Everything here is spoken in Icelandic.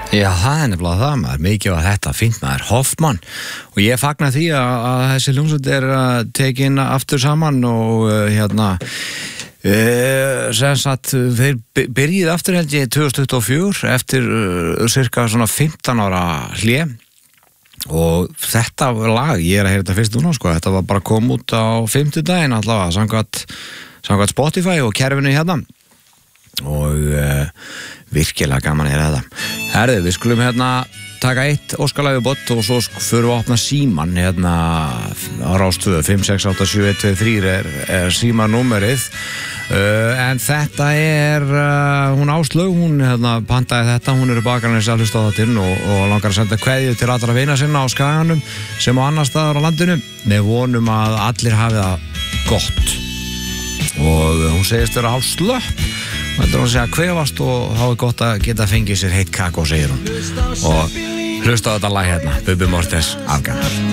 Já, það nefnilega það maður, mikið að þetta fínt maður, Hoffmann og ég fagna því að þessi hljómsveit tekin aftur saman og sem sagt þeir byrjuðu aftur held ég 2024 eftir cirka svona 15 ára hlé og þetta lag, ég að heyra þetta fyrst núna sko, þetta var bara kom út á 50 daginn allavega, samkvæmt Spotify og kerfinu hérna og virkilega gaman að heyra þetta. Herðu, við skulum taka eitt óskalagubott og svo förum við að opna síman á Rástvö 5687123 er símanúmerið en þetta hún Áslaug, hún pantaði þetta, hún bakarins að hlusta á þáttinn og langar að senda kveðju til allra vina sinna á Skaganum sem á annar staðar á landinu. Við vonum að allir hafi það gott og hún segist vera hálf slöpp. Þetta hún segja að kvefast og þá gott að geta fengið sér heitt kakó, segir hún og hlusta á þetta lag Bubbi Morthens, Afgan.